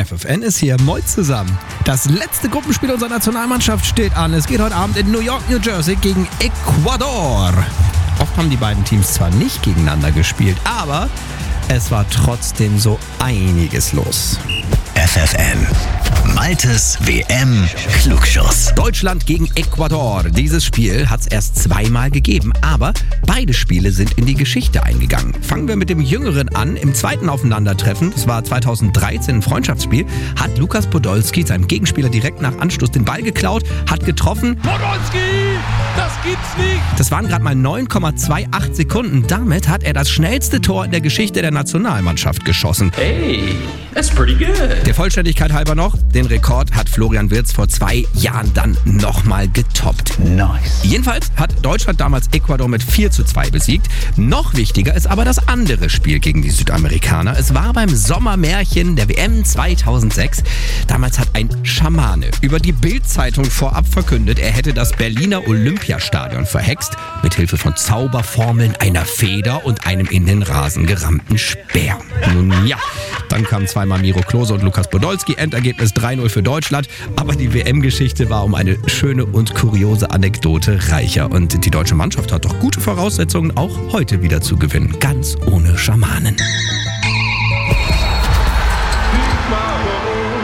FFN ist hier. Moin zusammen. Das letzte Gruppenspiel unserer Nationalmannschaft steht an. Es geht heute Abend in New York, New Jersey gegen Ecuador. Oft haben die beiden Teams zwar nicht gegeneinander gespielt, aber es war trotzdem so einiges los. FFN. Maltes WM-Klugschuss. Deutschland gegen Ecuador. Dieses Spiel hat es erst zweimal gegeben, aber beide Spiele sind in die Geschichte eingegangen. Fangen wir mit dem Jüngeren an. Im zweiten Aufeinandertreffen, das war 2013 ein Freundschaftsspiel, hat Lukas Podolski seinem Gegenspieler direkt nach Anstoß den Ball geklaut, hat getroffen. Podolski, das gibt's nicht! Das waren gerade mal 9,28 Sekunden. Damit hat er das schnellste Tor in der Geschichte der Nationalmannschaft geschossen. Hey, that's pretty good. Der Vollständigkeit halber noch, den Rekord hat Florian Wirtz vor 2 Jahren dann nochmal getoppt. Nice. Jedenfalls hat Deutschland damals Ecuador mit 4:2 besiegt. Noch wichtiger ist aber das andere Spiel gegen die Südamerikaner. Es war beim Sommermärchen der WM 2006. Damals hat ein Schamane über die Bild-Zeitung vorab verkündet, er hätte das Berliner Olympiastadion verhext, mithilfe von Zauberformeln, einer Feder und einem in den Rasen gerammten Speer. Nun ja, dann kamen zweimal Miro Klose und Lukas Podolski, Endergebnis 3:0 für Deutschland, aber die WM-Geschichte war um eine schöne und kuriose Anekdote reicher und die deutsche Mannschaft hat doch gute Voraussetzungen, auch heute wieder zu gewinnen, ganz ohne Schamanen.